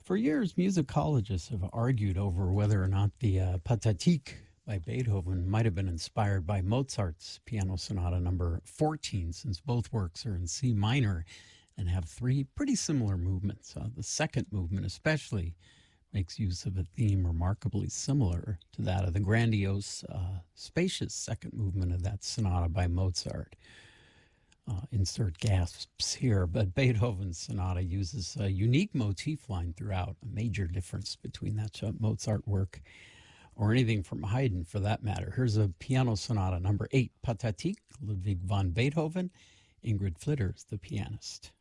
For years, musicologists have argued over whether or not the Pathetique by Beethoven might have been inspired by Mozart's Piano Sonata number 14, since both works are in C minor and have three pretty similar movements. The second movement, especially, makes use of a theme remarkably similar to that of the grandiose, spacious second movement of that sonata by Mozart. Insert gasps here, but Beethoven's sonata uses a unique motif line throughout, a major difference between that Mozart work or anything from Haydn for that matter. Here's a piano sonata number 8, Pathetique, Ludwig van Beethoven. Ingrid Flitters, the pianist.